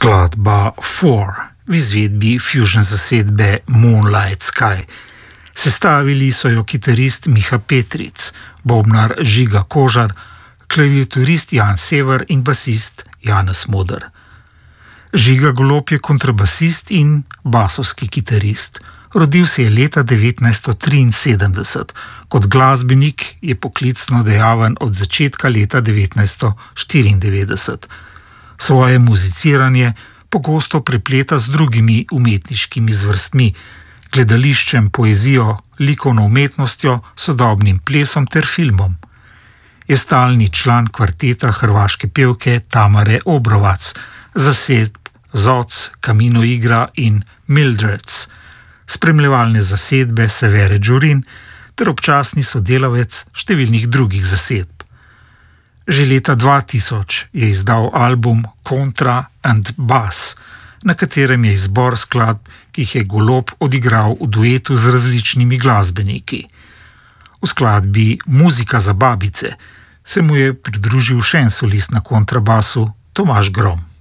Skladba Four v izvedbi fusion zasedbe Moonlight Sky. Sestavili so jo kitarist Miha Petric, bobnar Žiga Kožar, klaviaturist Jan Sever in basist Janez Moder. Žiga Golob je kontrabasist in basovski kitarist. Rodil se je leta 1973. Kot glasbenik je poklicno dejaven od začetka leta 1994. Svoje muziciranje pogosto prepleta z drugimi umetniškimi zvrstmi, gledališčem, poezijo, likovno umetnostjo, sodobnim plesom ter filmom. Je stalni član kvarteta hrvaške pevke Tamare Obrovac, zasedb Zoc, Kamino Igra in Mildreds, spremljevalne zasedbe Severe Đurin ter občasni sodelavec številnih drugih zasedb. Že leta 2000 je izdal album Contra and Bass, na katerem je izbor skladb, ki jih je Golob odigral v duetu z različnimi glasbeniki. V skladbi Muzika za babice se mu je pridružil še en solist na kontrabasu, Tomaž Grom.